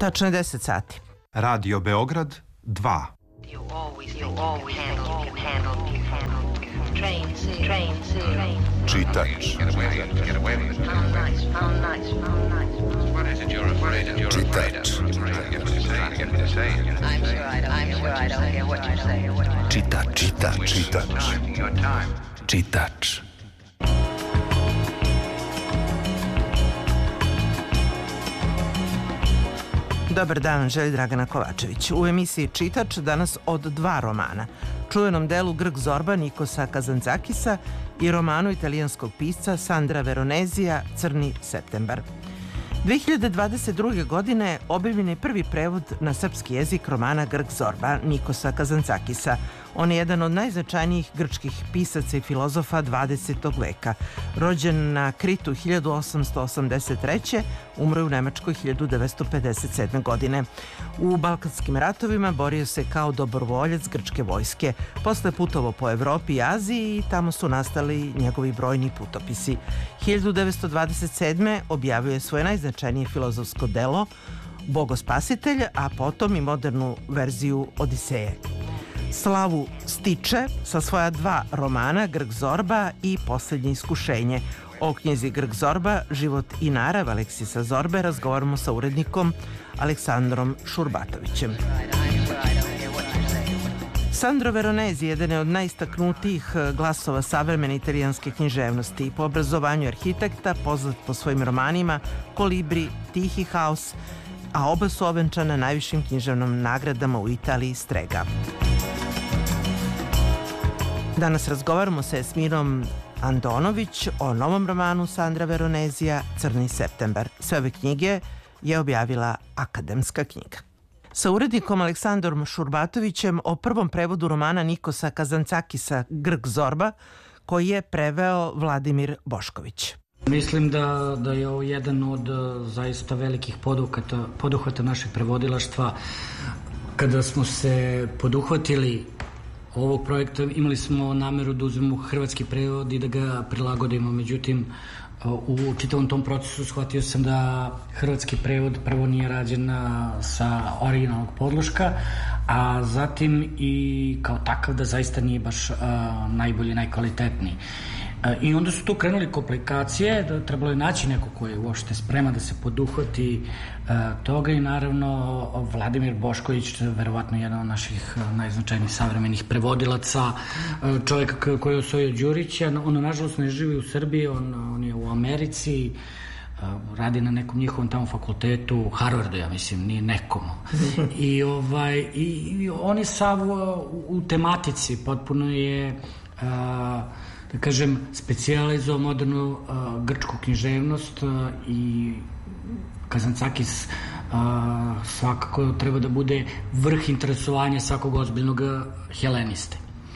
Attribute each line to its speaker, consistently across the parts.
Speaker 1: Tačno je 10 sati.
Speaker 2: Radio Beograd 2. Čitač. Čitač.
Speaker 1: Dobar dan, želi Dragana Kovačević. U emisiji Čitač danas od dva romana. Čuvenom delu Grk Zorba Nikosa Kazantzakisa i romanu italijanskog pisca Sandra Veronezija Crni septembar. 2022. godine objavljen je prvi prevod na srpski jezik romana Grk Zorba Nikosa Kazantzakisa. On je jedan od najznačajnijih grčkih pisaca i filozofa 20. veka. Rođen na Kritu 1883. Umro je u Nemačkoj 1957. godine. U Balkanskim ratovima borio se kao dobrovoljac grčke vojske. Posle putovao po Evropi i Aziji i tamo su nastali njegovi brojni putopisi. 1927. objavio je svoje najznačajnije filozofsko delo Bogospasitelj, a potom i modernu verziju Odiseje. Slavu stiče sa svoja dva romana Grk Zorba i Poslednje iskušenje. O knjizi Grk Zorba, život i narav Aleksisa Zorbe razgovaramo sa urednikom Aleksandrom Šurbatovićem. Sandro Veronezi jedan je od najistaknutijih glasova savremene italijanske književnosti. Po obrazovanju arhitekta, poznat po svojim romanima Kolibri, Tihi haos, a oba su ovenčana najvišim književnom nagradama u Italiji Strega. Danas razgovaramo sa Jasminom Andonović o novom romanu Sandra Veronezija Crni septembar. Sve ove knjige je objavila Akademska knjiga. Sa urednikom Aleksandrom Šurbatovićem o prvom prevodu romana Nikosa Kazantzakisa Grk Zorba, koji je preveo Vladimir Bošković.
Speaker 3: Mislim da je ovo jedan od zaista velikih poduhvata našeg prevodilaštva. Kada smo se poduhvatili ovog projekta, imali smo nameru da uzmemo hrvatski prevod i da ga prilagodimo. Međutim, u čitavom tom procesu shvatio sam da hrvatski prevod prvo nije rađen sa originalnog podloška, a zatim i kao takav da zaista nije baš najbolji, najkvalitetniji. I onda su tu krenuli komplikacije, da trebalo je naći neko ko je uopšte spreman da se poduhvati toga i naravno Vladimir Bošković, verovatno jedan od naših najznačajnijih savremenih prevodilaca, čovjek koji je osvojio Đurića. On nažalost ne živi u Srbiji, on je u Americi, radi na nekom njihovom tamo fakultetu, Harvardu, ja mislim, nije nekom. I on je sav u tematici, potpuno je da kažem, specijalizovao modernu grčku književnost i Kazantzakis svakako treba da bude vrh interesovanja svakog ozbiljnog heleniste.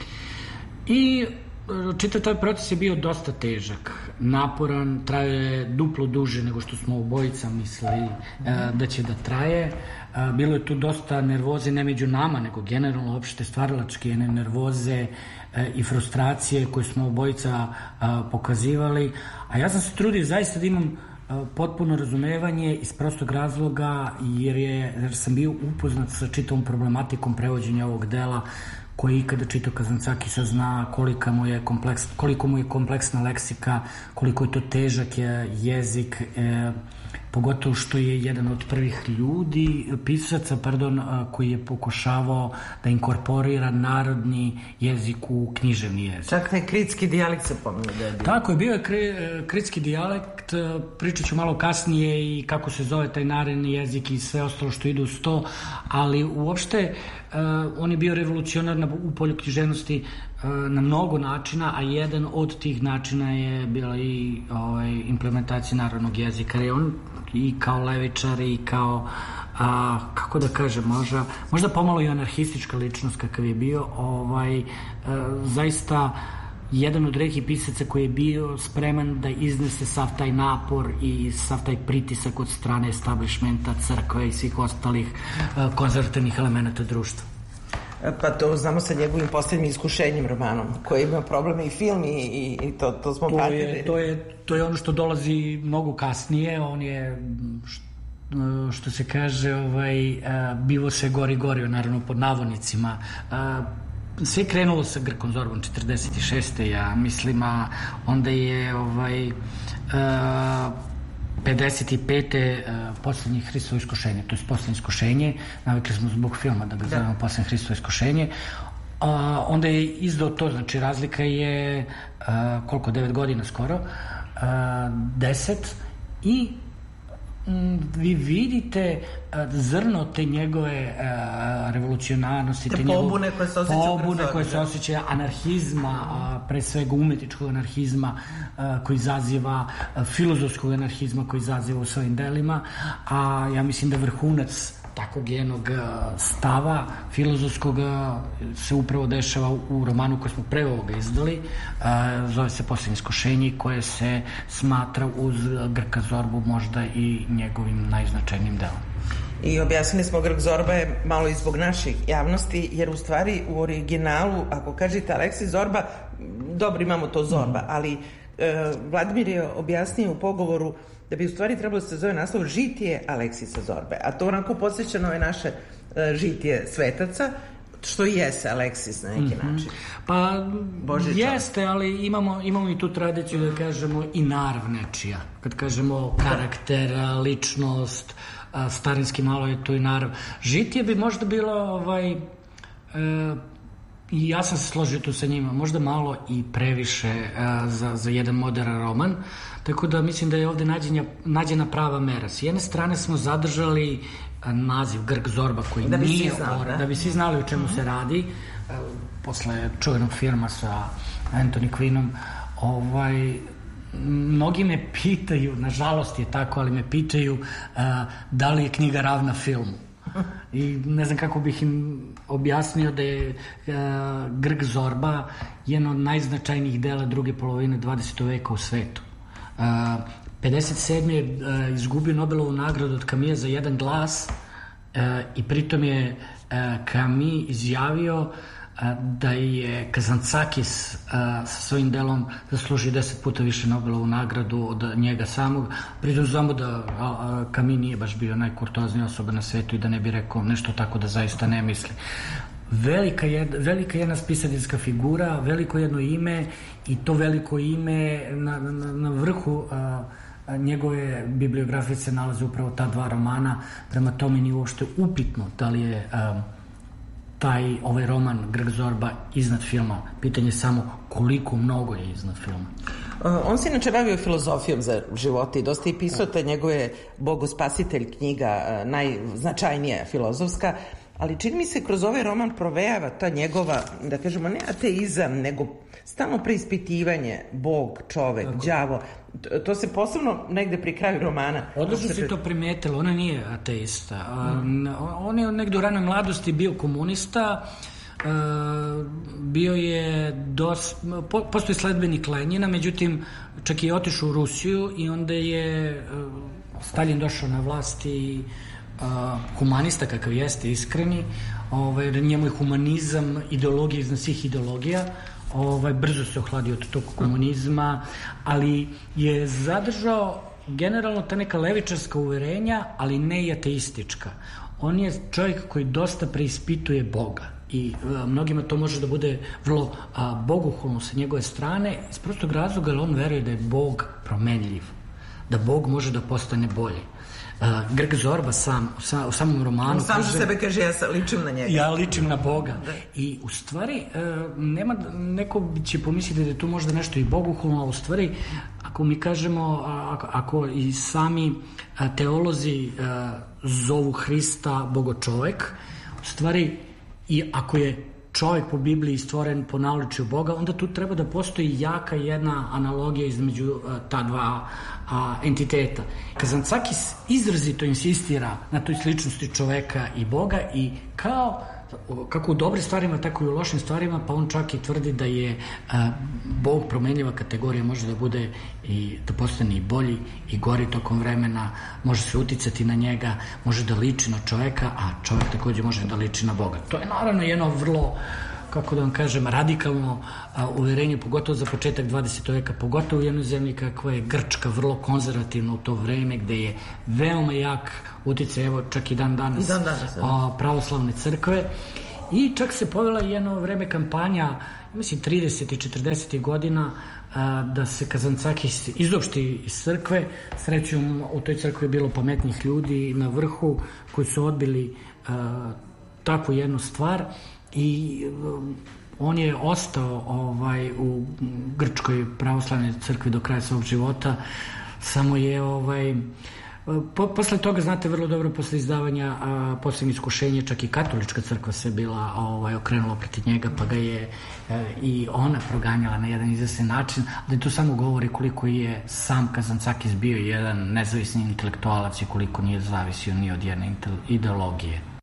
Speaker 3: I čitav taj proces je bio dosta težak, naporan, trajao je duplo duže nego što smo obojica mislili da će da traje. Bilo je tu dosta nervoze, ne među nama, nego generalno uopšte stvaralačke nervoze i frustracije koje smo obojica pokazivali. A ja sam se trudio zaista da imam potpuno razumevanje iz prostog razloga jer sam bio upoznat sa čitavom problematikom prevođenja ovog dela, koji ikada čitao Kazantzakisa zna koliko mu je kompleksna leksika, koliko je to težak jezik, pogotovo što je jedan od prvih pisaca, koji je pokušavao da inkorporira narodni jezik u književni jezik.
Speaker 1: Čak taj kritski dijalekt se pominje da je bio.
Speaker 3: Tako je, bio je kritski dijalekt, pričat ću malo kasnije i kako se zove taj narodni jezik i sve ostalo što ide uz to, ali uopšte on je bio revolucionar u polju književnosti na mnogo načina, a jedan od tih načina je bila i implementacija narodnog jezika. I on i kao levičar i kao kako da kažem, možda pomalo i anarhistička ličnost kakav je bio, zaista jedan od retkih pisaca koji je bio spreman da iznese sav taj napor i sav taj pritisak od strane establishmenta, crkve i svih ostalih konzervativnih elemenata društva.
Speaker 1: Pa to znamo sa njegovim Poslednjim iskušenjem romanom, koji ima probleme i film i to smo pratili.
Speaker 3: To je ono što dolazi mnogo kasnije. On je što se kaže, bivo se gori, naravno pod navodnicima. Sve je krenulo sa Grkom Zorbom 46. ja mislim, a onda je 55. poslednje Hristovo iskušenje, to je poslednje iskušenje, navikli smo zbog filma da ga zovemo poslednje Hristovo iskušenje. Onda je izdao to, znači razlika je 9 godina skoro, 10, i vi vidite zrno te njegove revolucionarnosti,
Speaker 1: te pobune koje se
Speaker 3: osjećaju, anarhizma, pre svega umetničkog anarhizma koji izaziva, filozofskog anarhizma koji izaziva u svojim delima, a ja mislim da vrhunac takvog jednog stava filozofskog se upravo dešava u romanu koji smo pre ovoga izdali, zove se Poslednje iskušenje, koje se smatra uz Grka Zorbu možda i njegovim najznačajnijim delom.
Speaker 1: I objasnili smo, Grk Zorba je malo i zbog naših javnosti, jer u stvari u originalu, ako kažete Aleksis Zorba, dobro, imamo to Zorba, ali Vladimir je objasnio u pogovoru da bi u stvari trebalo da se zove naslov Žitije Aleksisa Zorbe, a to onako posvećeno je naše žitije svetaca, što i jeste Aleksis na neki način.
Speaker 3: Pa jeste, ali imamo i tu tradiciju da kažemo i narav nečija. Kad kažemo karakter, ličnost, starinski malo je tu i narav. Žitije bi možda bilo i ja sam se složio tu sa njima, možda malo i previše za jedan modern roman, tako da mislim da je ovde nađena prava mera. S jedne strane smo zadržali naziv Grk Zorba, koji da nije da bi svi znali o čemu se radi, posle čuvenog filma sa Anthony Quinnom. Mnogi me pitaju, nažalost je tako, ali me pitaju da li je knjiga ravna filmu. I ne znam kako bih im objasnio da je Grk Zorba jedno od najznačajnijih dela druge polovine 20. veka u svetu. 57. je izgubio Nobelovu nagradu od Camille za jedan glas, i pritom je Camus izjavio da je Kazantzakis sa svojim delom zaslužio 10 puta više Nobelovu nagradu od njega samog. Pritom znamo da Camus nije baš bio najkurtoznija osoba na svetu i da ne bi rekao nešto tako da zaista ne misli. Velika jedna spisateljska figura, veliko jedno ime, i to veliko ime na vrhu njegove bibliografije se nalaze upravo ta dva romana. Prema tome nije uopšte upitno da li je ovaj roman Grk Zorba iznad filma. Pitanje je samo koliko mnogo je iznad filma.
Speaker 1: On se inače bavio filozofijom za života i dosta i pisao te njegove Bogospasitelj knjiga, najznačajnija filozofska, ali čini mi se kroz ovaj roman provejava ta njegova, da kažemo, ne ateizam, nego stalno preispitivanje, Bog, čovek, đavo. To se posebno negde pri kraju romana.
Speaker 3: Odlično si to primetila, ona nije ateista. On je negde u ranoj mladosti bio komunista, bio je postoji sledbenik Lenjina, međutim čak i otišao u Rusiju i onda je Stalin došao na vlast i humanista kakav jeste, iskreni, njemu je humanizam ideologija iznad svih ideologija, brzo se ohladio od tog komunizma, ali je zadržao generalno ta neka levičarska uverenja, ali ne i ateistička. On je čovjek koji dosta preispituje Boga i mnogima to može da bude vrlo bogohulno sa njegove strane, iz prostog razloga jer on veruje da je Bog promenljiv, da Bog može da postane bolji. Grk Zorba u samom romanu
Speaker 1: sam za sebe kaže ja ličim na njega,
Speaker 3: ja ličim na Boga, i u stvari neko će pomisliti da je tu možda nešto i bogohulno, a u stvari ako mi kažemo, ako i sami teolozi zovu Hrista bogočovek, u stvari i ako je čovjek po Bibliji stvoren po naličju Boga, onda tu treba da postoji jaka jedna analogija između ta dva entiteta. Kazantzakis izrazito insistira na toj sličnosti čoveka i Boga i kako u dobrim stvarima, tako i u lošim stvarima, pa on čak i tvrdi da je Bog promenljiva kategorija, može da bude i da postane i bolji i gori tokom vremena, može se uticati na njega, može da liči na čoveka, a čovek takođe može da liči na Boga. To je naravno jedno vrlo kako da vam kažem, radikalno uverenje, pogotovo za početak 20. veka, pogotovo u jednoj zemlji kakva je Grčka, vrlo konzervativna u to vreme, gde je veoma jak uticaj, evo čak i dan danas pravoslavne crkve. I čak se povela jedno vreme kampanja, mislim 30. i 40. godina, da se Kazancakis izopšti iz crkve. Srećom, u toj crkvi je bilo pametnih ljudi na vrhu koji su odbili takvu jednu stvar i on je ostao u Grčkoj pravoslavnoj crkvi do kraja svog života. Samo je posle toga, znate vrlo dobro, posle izdavanja Poslednje iskušenje, čak i katolička crkva se bila okrenula protiv njega, pa ga je i ona proganjala na jedan izvestan način, ali to samo govori koliko je sam Kazancakis bio jedan nezavisni intelektualac i koliko nije zavisio ni od jedne ideologije.